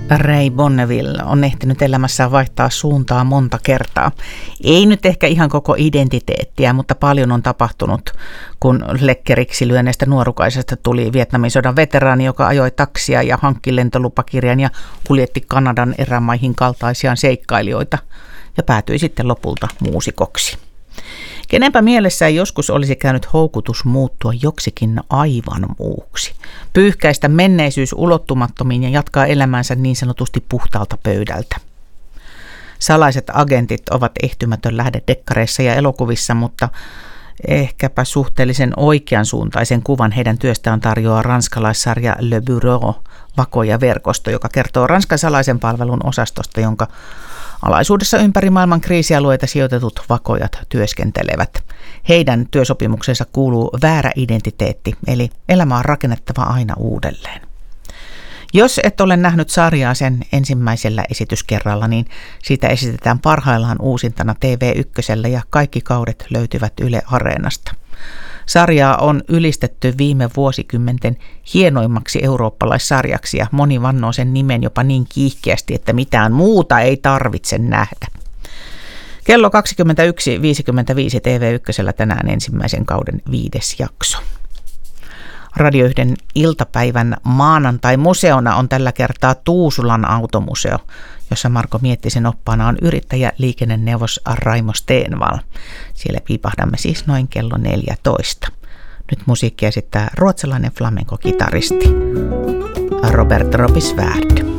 Ray Bonneville on ehtinyt elämässään vaihtaa suuntaa monta kertaa. Ei nyt ehkä ihan koko identiteettiä, mutta paljon on tapahtunut, kun lekkeriksi lyöneestä nuorukaisesta tuli Vietnamin sodan veteraani, joka ajoi taksia ja hankki lentolupakirjan ja kuljetti Kanadan erämaihin kaltaisiaan seikkailijoita ja päätyi sitten lopulta muusikoksi. Kenenpä mielessä joskus olisi käynyt houkutus muuttua joksikin aivan muuksi, pyyhkäistä menneisyys ulottumattomiin ja jatkaa elämänsä niin sanotusti puhtaalta pöydältä. Salaiset agentit ovat ehtymätön lähde dekkareissa ja elokuvissa, mutta ehkäpä suhteellisen oikeansuuntaisen kuvan heidän työstään tarjoaa ranskalaissarja Le Bureau, vakoja verkosto, joka kertoo Ranskan salaisen palvelun osastosta, jonka alaisuudessa ympäri maailman kriisialueita sijoitetut vakojat työskentelevät. Heidän työsopimuksensa kuuluu väärä identiteetti, eli elämä on rakennettava aina uudelleen. Jos et ole nähnyt sarjaa sen ensimmäisellä esityskerralla, niin siitä esitetään parhaillaan uusintana TV1 ja kaikki kaudet löytyvät Yle Areenasta. Sarjaa on ylistetty viime vuosikymmenten hienoimmaksi eurooppalaissarjaksi ja moni vannoo sen nimen jopa niin kiihkeästi, että mitään muuta ei tarvitse nähdä. Kello 21.55 TV1 tänään ensimmäisen kauden 5. jakso. Radio 1 iltapäivän maanantai-museona on tällä kertaa Tuusulan automuseo, jossa Marko Miettisen oppaana on yrittäjä liikenneneuvos Raimo Stenvall. Siellä piipahdamme siis noin kello 14. Nyt musiikkia esittää ruotsalainen flamenco-kitaristi Robert Robisvärd.